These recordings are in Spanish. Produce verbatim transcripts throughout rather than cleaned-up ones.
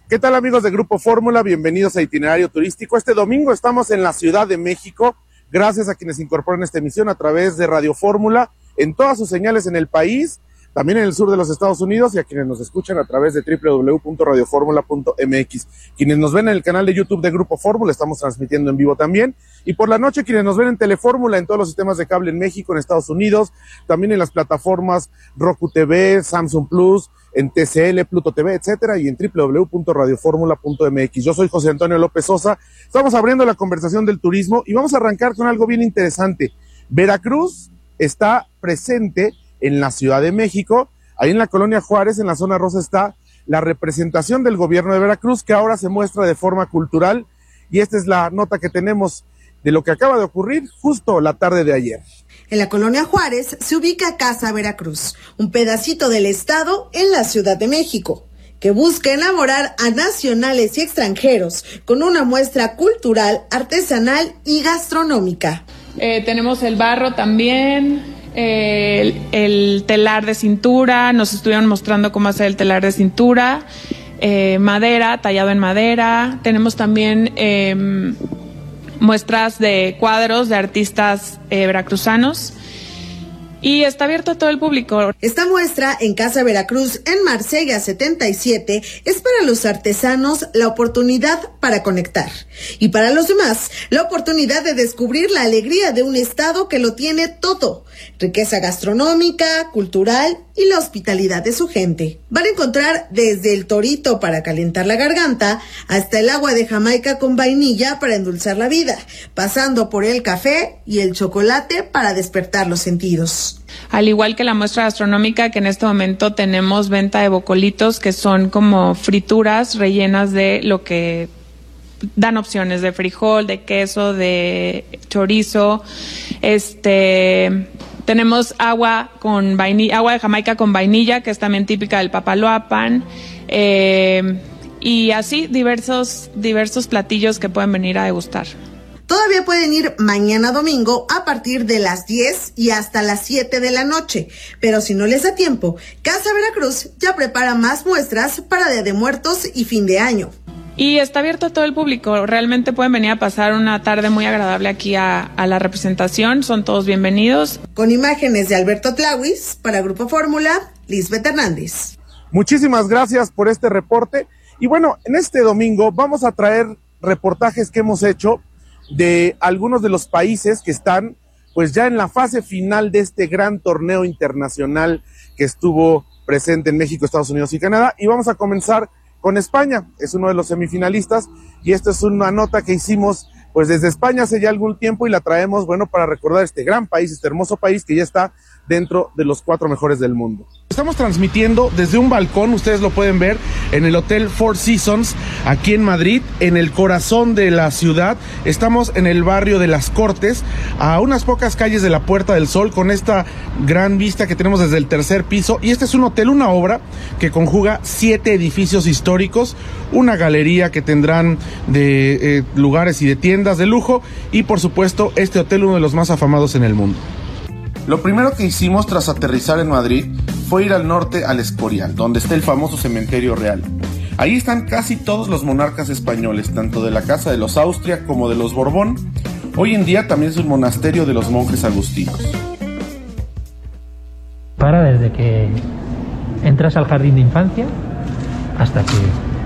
¿Qué tal, amigos de Grupo Fórmula? Bienvenidos a Itinerario Turístico. Este domingo estamos en la Ciudad de México, gracias a quienes incorporan esta emisión a través de Radio Fórmula, en todas sus señales en el país, también en el sur de los Estados Unidos, y a quienes nos escuchan a través de doble u doble u doble u punto radio fórmula punto m x. Quienes nos ven en el canal de YouTube de Grupo Fórmula, estamos transmitiendo en vivo también, y por la noche quienes nos ven en Telefórmula, en todos los sistemas de cable en México, en Estados Unidos, también en las plataformas Roku T V, Samsung Plus, en T C L, Pluto T V, etcétera, y en doble u doble u doble u punto radio fórmula punto m x. Yo soy José Antonio López Sosa. Estamos abriendo la conversación del turismo y vamos a arrancar con algo bien interesante. Veracruz está presente en la Ciudad de México. Ahí en la Colonia Juárez, en la zona rosa, está la representación del gobierno de Veracruz, que ahora se muestra de forma cultural, y esta es la nota que tenemos de lo que acaba de ocurrir justo la tarde de ayer. En la Colonia Juárez se ubica Casa Veracruz, un pedacito del estado en la Ciudad de México, que busca enamorar a nacionales y extranjeros con una muestra cultural, artesanal y gastronómica. Eh, tenemos el barro también, eh, el, el telar de cintura, nos estuvieron mostrando cómo hacer el telar de cintura, eh, madera, tallado en madera. Tenemos también eh, muestras de cuadros de artistas eh, veracruzanos. Y está abierto a todo el público. Esta muestra en Casa Veracruz, en Marsella setenta y siete, es para los artesanos la oportunidad para conectar. Y para los demás, la oportunidad de descubrir la alegría de un estado que lo tiene todo. Riqueza gastronómica, cultural y la hospitalidad de su gente. Van a encontrar desde el torito para calentar la garganta, hasta el agua de Jamaica con vainilla para endulzar la vida, pasando por el café y el chocolate para despertar los sentidos. Al igual que la muestra gastronómica, que en este momento tenemos venta de bocolitos, que son como frituras rellenas de lo que dan opciones de frijol, de queso, de chorizo. Este, tenemos agua con vainilla, agua de Jamaica con vainilla, que es también típica del Papaloapan. Eh, y así diversos, diversos platillos que pueden venir a degustar. Todavía pueden ir mañana domingo a partir de las diez y hasta las siete de la noche, pero si no les da tiempo, Casa Veracruz ya prepara más muestras para Día de Muertos y fin de año. Y está abierto a todo el público, realmente pueden venir a pasar una tarde muy agradable aquí a, a la representación, son todos bienvenidos. Con imágenes de Alberto Tlahuis, para Grupo Fórmula, Lisbeth Hernández. Muchísimas gracias por este reporte, y bueno, en este domingo vamos a traer reportajes que hemos hecho de algunos de los países que están pues ya en la fase final de este gran torneo internacional que estuvo presente en México, Estados Unidos y Canadá, y vamos a comenzar con España. Es uno de los semifinalistas, y esta es una nota que hicimos pues desde España hace ya algún tiempo, y la traemos, bueno, para recordar este gran país, este hermoso país que ya está dentro de los cuatro mejores del mundo. Estamos transmitiendo desde un balcón, ustedes lo pueden ver, en el Hotel Four Seasons, aquí en Madrid, en el corazón de la ciudad. Estamos en el barrio de Las Cortes, a unas pocas calles de la Puerta del Sol, con esta gran vista que tenemos desde el tercer piso. Y este es un hotel, una obra que conjuga siete edificios históricos, una galería que tendrán de eh, lugares y de tiendas de lujo, y por supuesto este hotel, uno de los más afamados en el mundo. Lo primero que hicimos tras aterrizar en Madrid fue ir al norte, al Escorial, donde está el famoso cementerio real. Ahí están casi todos los monarcas españoles, tanto de la casa de los Austria como de los Borbón. Hoy en día también es un monasterio de los monjes agustinos. Para desde que entras al jardín de infancia hasta que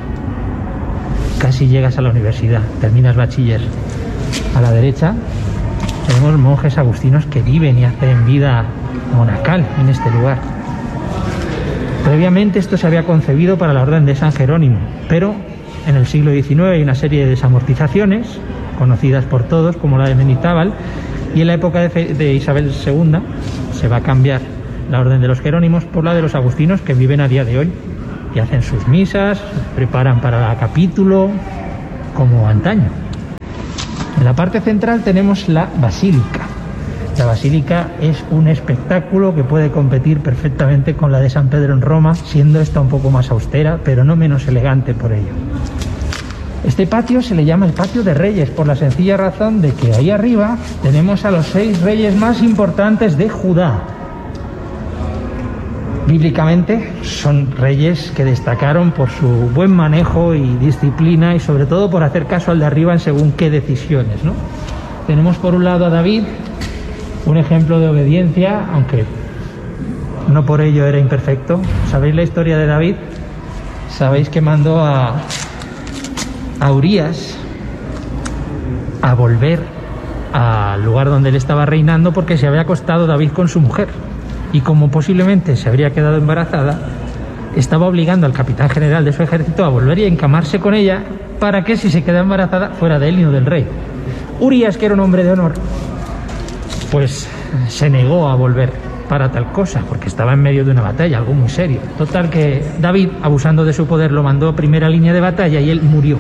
casi llegas a la universidad, terminas bachiller. A la derecha tenemos monjes agustinos que viven y hacen vida monacal en este lugar. Previamente esto se había concebido para la Orden de San Jerónimo, pero en el siglo diecinueve hay una serie de desamortizaciones, conocidas por todos como la de Mendizábal, y en la época de, Fe de Isabel segunda se va a cambiar la Orden de los Jerónimos por la de los agustinos, que viven a día de hoy y hacen sus misas, preparan para capítulo, como antaño. En la parte central tenemos la basílica. La basílica es un espectáculo que puede competir perfectamente con la de San Pedro en Roma, siendo esta un poco más austera, pero no menos elegante por ello. Este patio se le llama el Patio de Reyes, por la sencilla razón de que ahí arriba tenemos a los seis reyes más importantes de Judá. Bíblicamente son reyes que destacaron por su buen manejo y disciplina y sobre todo por hacer caso al de arriba en según qué decisiones, ¿no? Tenemos por un lado a David, un ejemplo de obediencia, aunque no por ello era imperfecto. ¿Sabéis la historia de David? Sabéis que mandó a, a Urías a volver al lugar donde él estaba reinando porque se había acostado David con su mujer. Y como posiblemente se habría quedado embarazada, estaba obligando al capitán general de su ejército a volver y a encamarse con ella para que si se quedaba embarazada fuera de él y no del rey. Urías, que era un hombre de honor, pues se negó a volver para tal cosa, porque estaba en medio de una batalla, algo muy serio. Total que David, abusando de su poder, lo mandó a primera línea de batalla y él murió.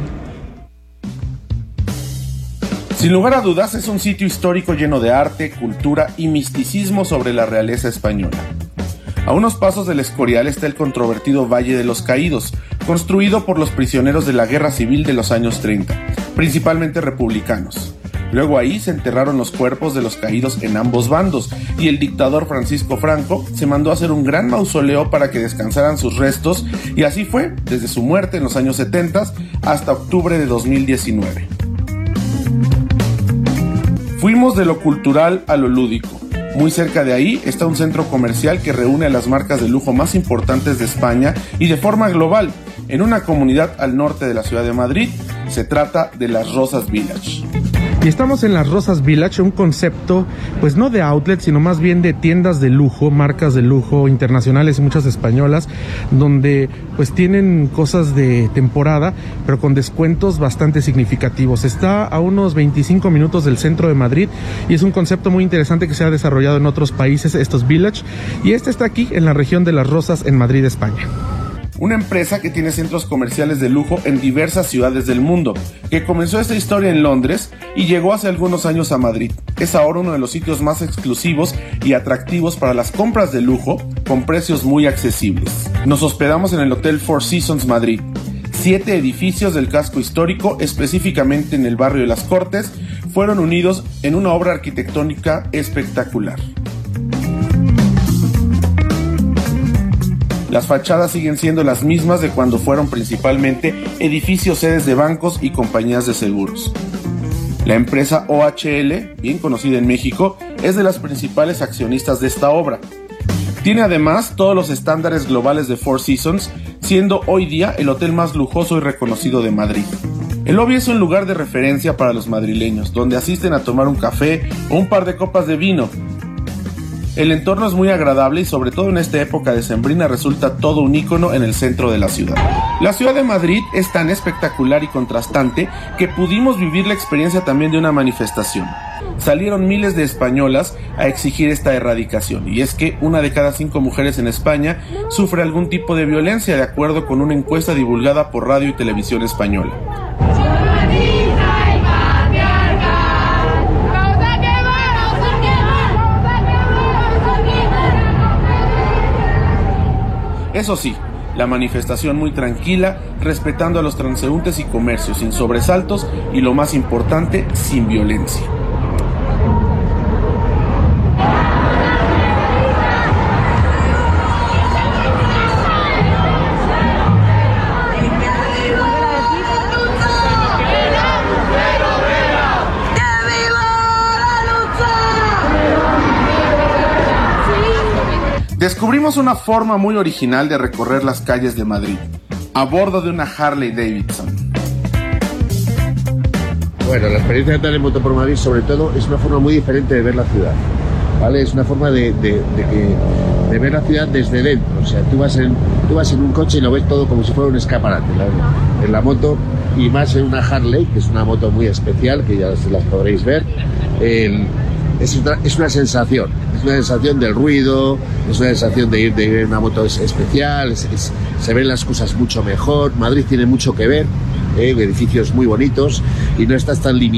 Sin lugar a dudas, es un sitio histórico lleno de arte, cultura y misticismo sobre la realeza española. A unos pasos del Escorial está el controvertido Valle de los Caídos, construido por los prisioneros de la Guerra Civil de los años treinta, principalmente republicanos. Luego ahí se enterraron los cuerpos de los caídos en ambos bandos, y el dictador Francisco Franco se mandó a hacer un gran mausoleo para que descansaran sus restos, y así fue desde su muerte en los años setenta hasta octubre de dos mil diecinueve. Fuimos de lo cultural a lo lúdico. Muy cerca de ahí está un centro comercial que reúne a las marcas de lujo más importantes de España y de forma global, en una comunidad al norte de la ciudad de Madrid. Se trata de Las Rosas Village. Y estamos en Las Rosas Village, un concepto pues no de outlet, sino más bien de tiendas de lujo, marcas de lujo internacionales y muchas españolas, donde pues tienen cosas de temporada, pero con descuentos bastante significativos. Está a unos veinticinco minutos del centro de Madrid y es un concepto muy interesante que se ha desarrollado en otros países, estos village, y este está aquí en la región de Las Rosas, en Madrid, España. Una empresa que tiene centros comerciales de lujo en diversas ciudades del mundo, que comenzó esta historia en Londres y llegó hace algunos años a Madrid. Es ahora uno de los sitios más exclusivos y atractivos para las compras de lujo, con precios muy accesibles. Nos hospedamos en el Hotel Four Seasons Madrid. Siete edificios del casco histórico, específicamente en el barrio de Las Cortes, fueron unidos en una obra arquitectónica espectacular. Las fachadas siguen siendo las mismas de cuando fueron principalmente edificios sedes de bancos y compañías de seguros. La empresa O H L, bien conocida en México, es de las principales accionistas de esta obra. Tiene además todos los estándares globales de Four Seasons, siendo hoy día el hotel más lujoso y reconocido de Madrid. El lobby es un lugar de referencia para los madrileños, donde asisten a tomar un café o un par de copas de vino. El entorno es muy agradable y sobre todo en esta época decembrina resulta todo un ícono en el centro de la ciudad. La ciudad de Madrid es tan espectacular y contrastante que pudimos vivir la experiencia también de una manifestación. Salieron miles de españolas a exigir esta erradicación, y es que una de cada cinco mujeres en España sufre algún tipo de violencia, de acuerdo con una encuesta divulgada por Radio y Televisión Española. Eso sí, la manifestación muy tranquila, respetando a los transeúntes y comercios, sin sobresaltos y, lo más importante, sin violencia. Descubrimos una forma muy original de recorrer las calles de Madrid, a bordo de una Harley Davidson. Bueno, la experiencia de andar en moto por Madrid, sobre todo, es una forma muy diferente de ver la ciudad, ¿vale? Es una forma de, de, de, que, de ver la ciudad desde dentro. O sea, tú vas, en, tú vas en un coche y lo ves todo como si fuera un escaparate, ¿vale? En la moto, y más en una Harley, que es una moto muy especial, que ya se las podréis ver. El, es, una, es una sensación, es una sensación del ruido, es una sensación de ir de ir en una moto especial, es, es, se ven las cosas mucho mejor. Madrid tiene mucho que ver, ¿eh? Edificios muy bonitos y no estás tan limitado.